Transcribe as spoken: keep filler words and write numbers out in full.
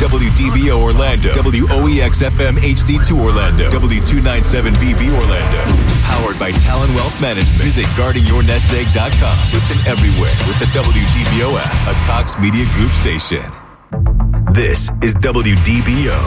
W D B O Orlando, W O E X F M H D two Orlando, W two ninety-seven B B Orlando. Powered by Talon Wealth Management. Visit guarding your nest egg dot com. Listen everywhere with the W D B O app, a Cox Media Group station. This is W D B O.